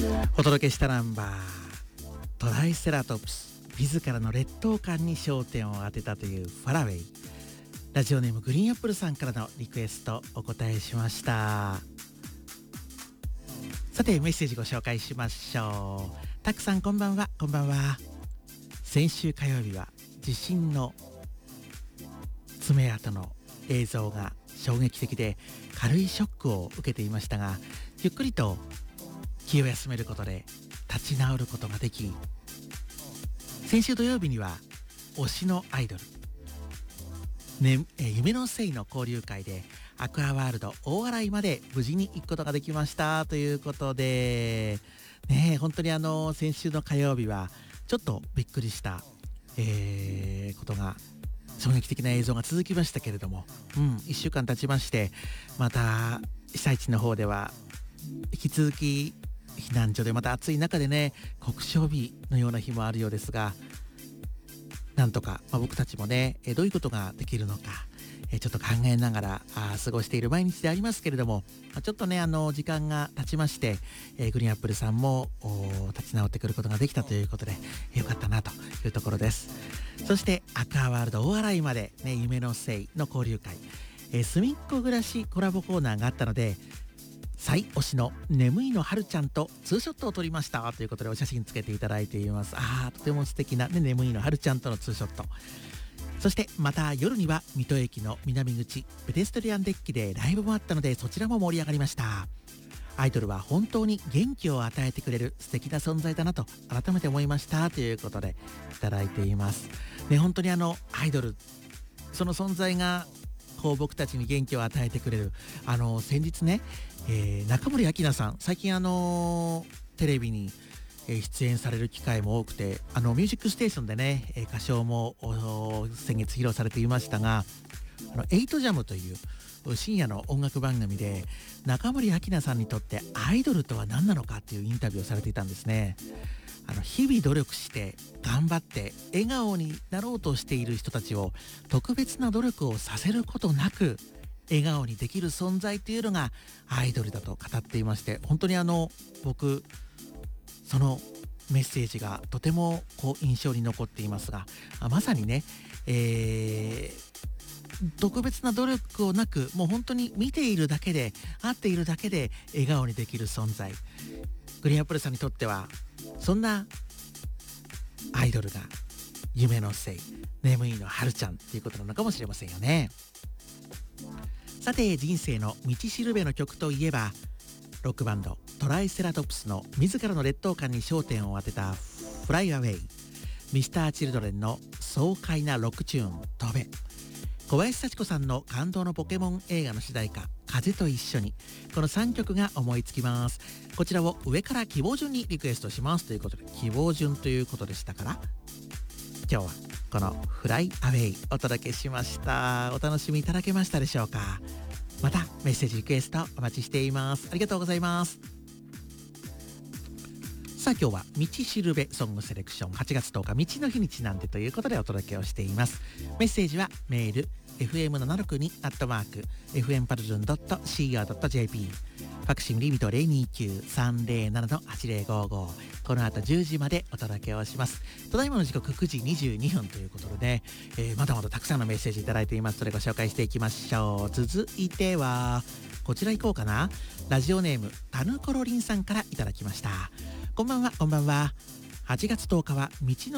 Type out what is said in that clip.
お届けしたナンバートライセラトプス、自らの劣等感に焦点を当てたというファラウェイ。ラジオネームグリーンアップルさんからのリクエストお答えしました。さてメッセージご紹介しましょう。たくさんこんばんは。こんばんは。先週火曜日は地震の爪痕の映像が衝撃的で軽いショックを受けていましたが、ゆっくりと気を休めることで立ち直ることができ、先週土曜日には推しのアイドル、夢のせいの交流会でアクアワールド大洗まで無事に行くことができましたということでね、本当に先週の火曜日はちょっとびっくりした、ことが、衝撃的な映像が続きましたけれども、1週間経ちまして、また被災地の方では引き続き避難所でまた暑い中でね、国葬日のような日もあるようですが、なんとか、僕たちもね、どういうことができるのか、ちょっと考えながら過ごしている毎日でありますけれども、ちょっとね時間が経ちまして、グリーンアップルさんも立ち直ってくることができたということで、よかったなというところです。そしてアクアワールド大洗まで、ね、夢のせいの交流会、すみっこ暮らしコラボコーナーがあったので、最推しの眠いのはるちゃんとツーショットを撮りましたということでお写真つけていただいています。とても素敵な、ね、眠いのはるちゃんとのツーショット。そしてまた夜には水戸駅の南口ペデストリアンデッキでライブもあったので、そちらも盛り上がりました。アイドルは本当に元気を与えてくれる素敵な存在だなと改めて思いましたということでいただいていますね。本当にアイドル、その存在が僕たちに元気を与えてくれる。先日ね、中森明菜さん、最近テレビに出演される機会も多くて、ミュージックステーションでね、歌唱も先月披露されていましたが、エイトジャムという深夜の音楽番組で中森明菜さんにとってアイドルとは何なのかっていうインタビューをされていたんですね。日々努力して頑張って笑顔になろうとしている人たちを特別な努力をさせることなく笑顔にできる存在というのがアイドルだと語っていまして、本当に僕そのメッセージがとても印象に残っていますが、まさにね、特別な努力をなく、もう本当に見ているだけで、会っているだけで笑顔にできる存在、グリーンアップルさんにとってはそんなアイドルが夢のせい、眠いのはるちゃんっていうことなのかもしれませんよね。さて人生の道しるべの曲といえば、ロックバンドトライセラトプスの自らの劣等感に焦点を当てたフライアウェイ、ミスターチルドレンの爽快なロックチューン飛べ、小林幸子さんの感動のポケモン映画の主題歌風と一緒に、この3曲が思いつきます。こちらを上から希望順にリクエストしますということで、希望順ということでしたから、今日はこのフライアウェイお届けしました。お楽しみいただけましたでしょうか。またメッセージリクエストお待ちしています。ありがとうございます。さあ今日は道しるべソングセレクション、8月10日道の日にちなんでということでお届けをしています。メッセージはメール fm762@fmparlun.co.jp、 ファクシミリミット 029-307-8055、 この後10時までお届けをします。ただいまの時刻9時22分ということでね、まだまだたくさんのメッセージいただいています。それご紹介していきましょう。続いてはこちら行こうかな。ラジオネームタヌコロリンさんからいただきました。こんばんは。こんばんは。8月10日は道の